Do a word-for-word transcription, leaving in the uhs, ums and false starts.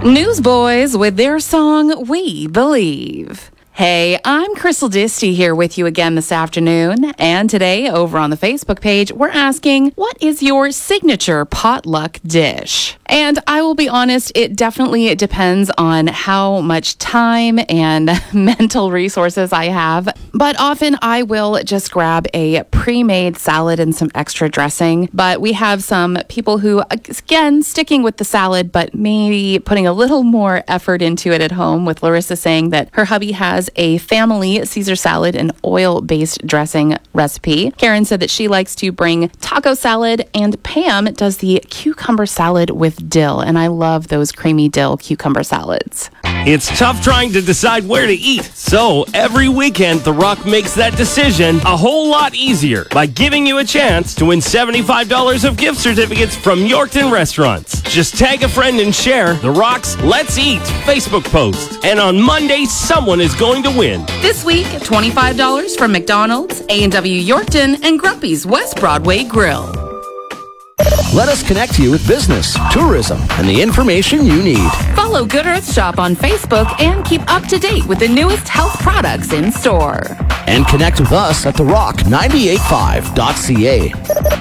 Newsboys with their song, We Believe. Hey, I'm Crystal Disty here with you again this afternoon. And today, over on the Facebook page, we're asking, what is your signature potluck dish? And I will be honest, it definitely depends on how much time and mental resources I have. But often I will just grab a pre-made salad and some extra dressing. But we have some people who, again, sticking with the salad, but maybe putting a little more effort into it at home, with Larissa saying that her hubby has a family Caesar salad and oil-based dressing recipe. Karen said that she likes to bring taco salad, and Pam does the cucumber salad with dill, and I love those creamy dill cucumber salads. It's tough trying to decide where to eat, so every weekend The Rock makes that decision a whole lot easier by giving you a chance to win seventy-five dollars of gift certificates from Yorkton Restaurants. Just tag a friend and share The Rock's Let's Eat Facebook post, and on Monday, someone is going to win. This week, twenty-five dollars from McDonald's, A and W Yorkton, and Grumpy's West Broadway Grill. Let us connect you with business, tourism, and the information you need. Follow Good Earth Shop on Facebook and keep up to date with the newest health products in store. And connect with us at the rock nine eight five dot c a.